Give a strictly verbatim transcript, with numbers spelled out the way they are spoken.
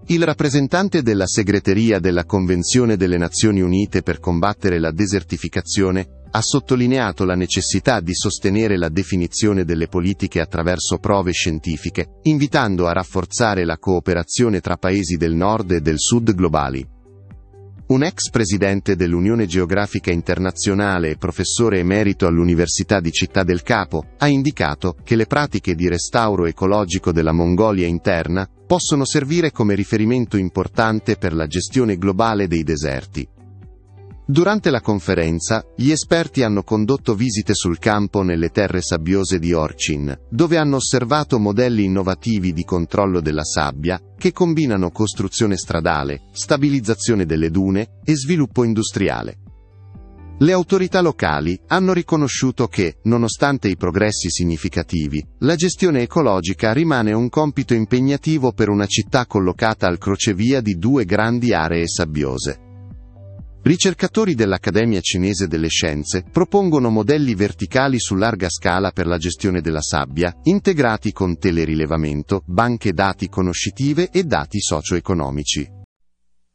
Il rappresentante della segreteria della Convenzione delle Nazioni Unite per combattere la desertificazione ha sottolineato la necessità di sostenere la definizione delle politiche attraverso prove scientifiche, invitando a rafforzare la cooperazione tra paesi del nord e del sud globali. Un ex presidente dell'Unione Geografica Internazionale e professore emerito all'Università di Città del Capo ha indicato che le pratiche di restauro ecologico della Mongolia interna possono servire come riferimento importante per la gestione globale dei deserti. Durante la conferenza, gli esperti hanno condotto visite sul campo nelle terre sabbiose di Orchin, dove hanno osservato modelli innovativi di controllo della sabbia, che combinano costruzione stradale, stabilizzazione delle dune e sviluppo industriale. Le autorità locali hanno riconosciuto che, nonostante i progressi significativi, la gestione ecologica rimane un compito impegnativo per una città collocata al crocevia di due grandi aree sabbiose. Ricercatori dell'Accademia Cinese delle Scienze propongono modelli verticali su larga scala per la gestione della sabbia, integrati con telerilevamento, banche dati conoscitive e dati socio-economici.